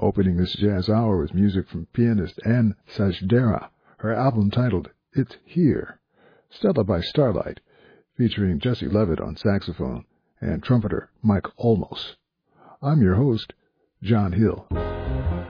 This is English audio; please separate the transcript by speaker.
Speaker 1: Opening this jazz hour with music from pianist Anne Sajdera, her album titled It's Here. Stella by Starlight, featuring Jesse Levitt on saxophone and trumpeter Mike Olmos. I'm your host, John Hill.